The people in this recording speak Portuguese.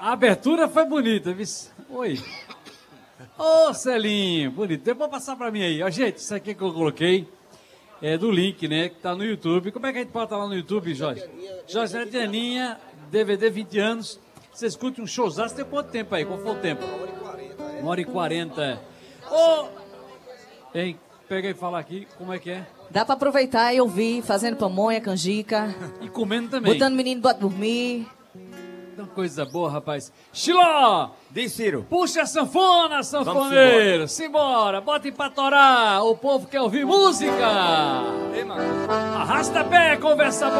A abertura foi bonita, viu? Oi. Ô, Celinho, bonito. Depois passar pra mim aí. Ó, gente, isso aqui que eu coloquei é do link, né? Que tá no YouTube. Como é que a gente pode estar lá no YouTube, Jorge? Jorge Dianinha, DVD 20 anos. Você escute um showzaço, tem quanto tempo aí? Qual foi o tempo? 1h40. Ô! Hein? Pega e fala aqui, como é que é? Dá pra aproveitar e ouvir, fazendo pamonha, canjica. E comendo também. Botando o menino pra dormir. Então, coisa boa, rapaz. Xiló! Diz, Ciro. Puxa a sanfona, sanfoneiro. Simbora, bota pra torar. O povo quer ouvir música. Ei, mano. Arrasta pé, conversa boa.